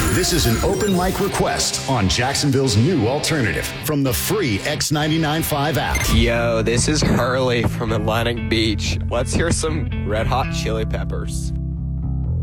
This is an open mic request on Jacksonville's new alternative from the free X99.5 app. Yo, this is Hurley from Atlantic Beach. Let's hear some Red Hot Chili Peppers.